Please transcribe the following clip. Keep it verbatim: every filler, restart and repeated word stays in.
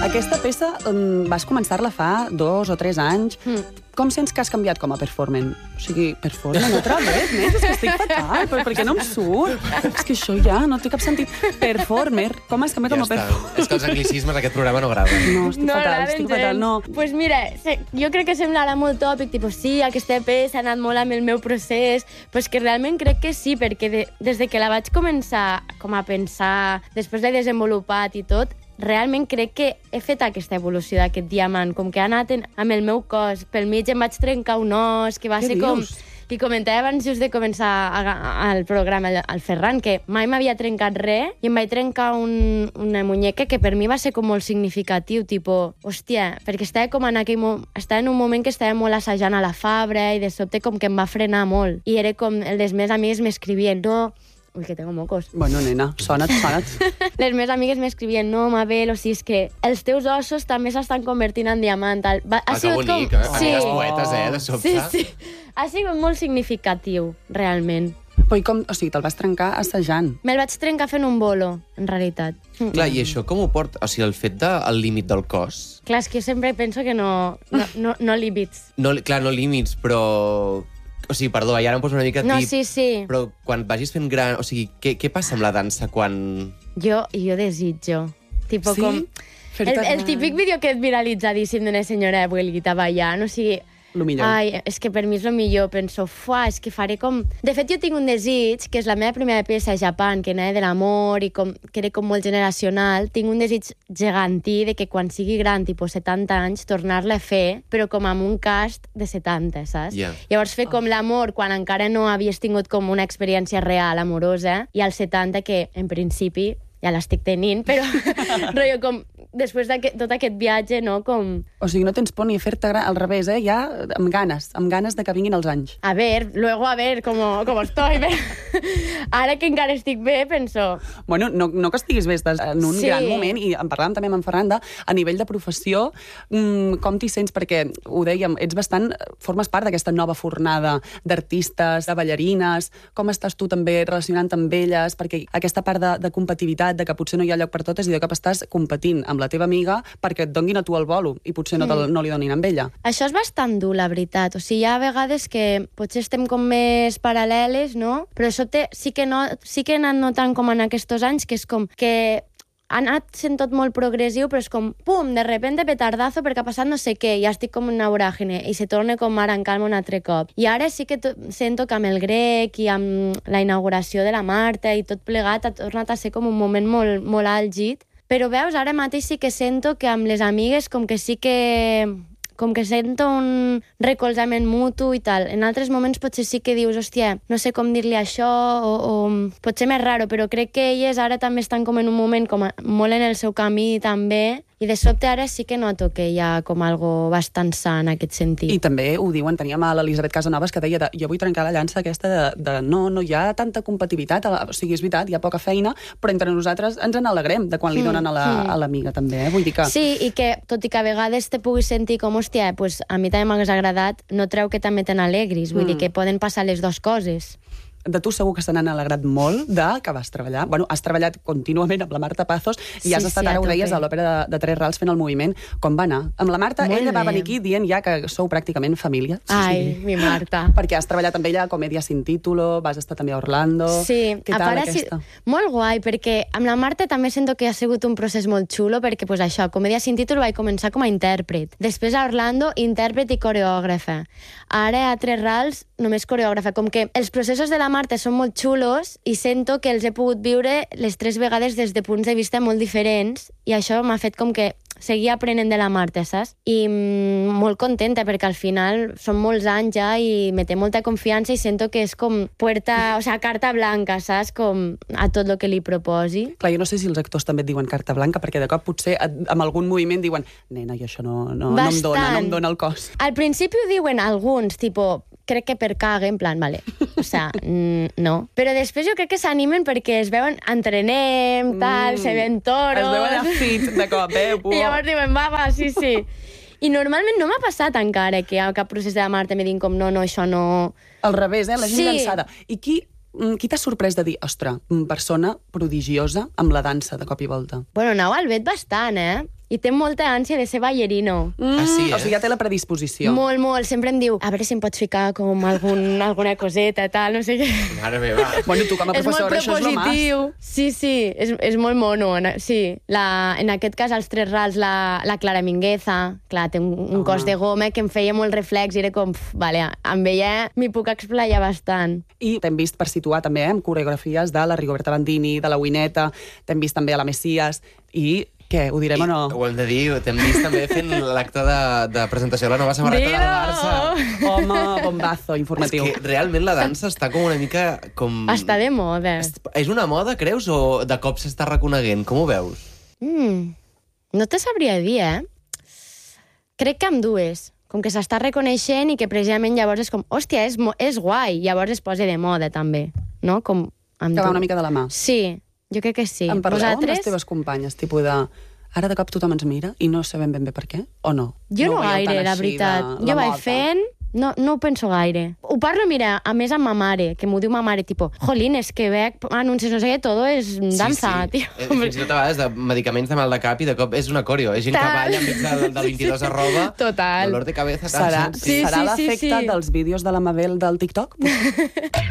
Aquesta peça um, vas començar-la fa dos o tres anys. Mm. Com sents que has canviat com a performer? O sigui, performer, otra vez, més? És que estic fatal, però per què no em surt? És que això ja no té cap sentit. Performer, com has canviat Ja com a està. performer? És que els anglicismes d'aquest programa no agraden. No, estic No fatal, agraden estic gens. fatal, no. Pues mira, se- jo crec que semblarà molt tòpic, tipus, sí, aquesta peça ha anat molt amb el meu procés, però és que realment crec que sí, perquè de, des de que la vaig començar com a pensar, després l'he desenvolupat i tot, realment crec que he fet aquesta evolució d'aquest diamant, com que ha anat en, amb el meu cos. Pel mig em vaig trencar un os, que va Què ser com... dius? I comentava abans just de començar a, a, al programa, al, al Ferran, que mai m'havia trencat res i em vaig trencar un, una muñeca que per mi va ser com molt significatiu, tipo, hòstia, perquè estava com en aquell mo- estava en un moment que estava molt assajant a la Fabra i de sobte com que em va frenar molt. I era com, les meves amigues m'escrivien, no... Ui, que tengo mocos. Bueno, nena, sona't, sona't. Les meves amigues m'escrivien, no, Mabel, o sigui, és que els teus ossos també s'estan convertint en diamant. Tal. Va, Ah, que bonic, eh? Sí. Aquestes poetes, eh, de sobte. Sí, sí. Ha sigut molt significatiu, realment. Però i com, o sigui, te'l vas trencar assajant. Me'l vaig trencar fent un bolo, en realitat. Clar, i això com ho porta? O sigui, el fet del límit del cos... Clar, és que jo sempre penso que no, no, no, no límits. No, clar, no límits, però... O sigui, perdó, ja ara em poso una mica No, tip, sí, sí. però quan vagis fent gran... O sigui, què, què passa amb la dansa quan... Jo, jo desitjo. Tipo Sí? com... Fer-te El, el gran. típic vídeo que és viralitzadíssim d'una senyora abuelita ballant, o sigui... Lo millor. Ai, és que per mi és el millor. Penso, fuà, és que faré com... De fet, jo tinc un desig, que és la meva primera peça a Japó, que anava de l'amor i com, que era com molt generacional. Tinc un desig gegantí de que quan sigui gran, tipus setanta anys, tornar-la a fer, però com amb un cast de setanta, saps? Ja. Llavors fer com l'amor quan encara no havies tingut com una experiència real, amorosa, i als setanta, que en principi ja l'estic tenint, però rotllo com després de tot aquest viatge, no? Com... O sigui, no tens por ni a fer-te gran, al revés, eh? Ja amb ganes, amb ganes de que vinguin els anys. A ver, luego a ver cómo, cómo estoy. Pero... Ara que encara estic bé, penso... Bueno, no, no que estiguis bé, estàs en un Sí. gran moment, i en parlàvem també amb en Ferranda, a nivell de professió, mmm, com t'hi sents? Perquè, ho dèiem, ets bastant... Formes part d'aquesta nova fornada d'artistes, de ballarines. Com estàs tu també relacionant amb elles? Perquè aquesta part de, de competitivitat, de que potser no hi ha lloc per totes, i de cop estàs competint amb la teva amiga perquè et donguin a tu el bolo i potser no, mm. no li donin amb ella. Això és bastant dur, la veritat. O sigui, hi ha vegades que potser estem com més paral·leles, no? Però això té, sí, que no, sí que he anat notant com en aquests anys, que és com que ha anat sent tot molt progressiu, però és com, pum, de repente petardazo perquè ha passat no sé què, i ja estic com en una voràgine, i se torna com ara en calma un altre cop. I ara sí que to- sento que amb el grec i amb la inauguració de la Marta i tot plegat ha tornat a ser com un moment molt, molt àlgid. Però veus, ara mateix sí que sento que amb les amigues com que sí que... com que sento un recolzament mutu i tal. En altres moments potser sí que dius, hòstia, no sé com dir-li això, o, o potser més raro, però crec que elles ara també estan com en un moment com a, molt en el seu camí també, i de sobte ara sí que noto que hi ha com algo bastant sa en aquest sentit. I també ho diuen, teníem a l'Elisabet Casanovas que deia de, jo vull trencar la llança aquesta de, de no, no hi ha tanta competitivitat, a la, o sigui, és veritat, hi ha poca feina, però entre nosaltres ens n'alegrem de quan li donen a la- mm. a l'amiga també, eh? Vull dir que... Sí, i que, tot i que a vegades te puguis sentir com, hòstia, pues, a mi també m'hagués agradat, no treu que també te n'alegris, vull Mm. dir que poden passar les dues coses. De tu segur que se n'han alegrat molt de que vas treballar. Bueno, has treballat contínuament amb la Marta Pazos i Sí, has estat, sí, a ara ho tope. deies, a l'òpera de, de Tres Rals fent el moviment. Com va anar? Amb la Marta, Molt ella va bé. venir aquí dient ja que sou pràcticament família. Ai, mi Marta. Perquè has treballat amb ella a Comèdia sin título, vas estar també a Orlando... Sí, Què a tal part ha aquesta? sigut molt guai, perquè amb la Marta també sento que ha sigut un procés molt xulo, perquè pues, això, Comèdia sin títol vaig començar com a intèrpret. Després a Orlando, intèrpret i coreògrafa. Ara a Tres Rals, només coreògrafa. Com que els processos de la Marta són molt xulos i sento que els he pogut viure les tres vegades des de punts de vista molt diferents, i això m'ha fet com que seguir aprenent de la Marta, saps? I mm, molt contenta, perquè al final són molts anys ja i me té molta confiança i sento que és com puerta, o sea, carta blanca, saps? Com a tot el que li proposi. Clar, jo no sé si els actors també et diuen carta blanca, perquè de cop potser et- amb algun moviment diuen nena, i això no, no, no em dona, no em dona el cos. Al principi ho diuen alguns, tipo, crec que per cague, en plan, vale, o sea, mm, no. Però després jo crec que s'animen perquè es veuen, entrenem, tal, Mm. se ven toros... Es veuen a fit de cop, eh? I llavors diuen, va, va, sí, sí. I normalment no m'ha passat encara que a cap procés de la Marta me diguin com, no, no, això no... Al revés, eh? La gent Sí. llançada. I qui, mm, qui t'ha sorprès de dir, ostres, mm, persona prodigiosa amb la dansa de cop i volta? Bueno, anau al vet bastant, eh? i té molta ànsia de ser ballerino. Mm, Ah, sí, eh? O sigui, ja té la predisposició. Molt, molt. Sempre em diu, a veure si em pots ficar com algun, alguna coseta, tal, no sé què. Mare meva. Bueno, tu com a És molt professora, això és lo mas. propositiu. Sí, sí, és, és molt mono. en- Sí, la, en aquest cas, als Tres Rals, la, la Clara Mingueza, clar, té un, un cos de goma que em feia molt reflex i era com, pf, vale, amb ella m'hi puc explayar bastant. I t'hem vist per situar també eh, amb coreografies de la Rigoberta Bandini, de la Wineta, t'hem vist també a la Messias, i què, ho direm I, o no? ho hem de dir, t'hem vist també fent l'acte de, de presentació de la nova samarreta del Barça. Home, bombazo informatiu. És que realment la dansa està com una mica com... Està de moda. És una moda, creus, o de cop s'està reconeguent? Com ho veus? Mm, no te sabria dir, eh? Crec que amb dues. Com que s'està reconeixent i que precisament llavors és com, hòstia, és, mo- és guai. Llavors es posa de moda, també. No? Com amb Que va du- una mica de la mà. Sí, jo crec que sí. En parleu amb Vosaltres? les teves companyes, tipus de... Ara de cop tothom ens mira i no sabem ben bé per què, o no? Jo no, ho veieu gaire, tan la així veritat. de Jo la vaig moda? fent... No, no ho penso gaire. Ho parlo, mira, a més amb ma mare, que m'ho diu ma mare, tipo, jolín, és que veig anuncis, no sé què, todo és dansa, sí, sí. tio. Eh, Fins i tot a vegades de medicaments de mal de cap i de cop és una coreo. És gent que Tal. balla enmig del, del vint-i-dos arroba. Total. Dolor de cabeza. tal, Serà, saps? Sí, serà sí, sí, l'efecte sí. dels vídeos de la Mabel del TikTok?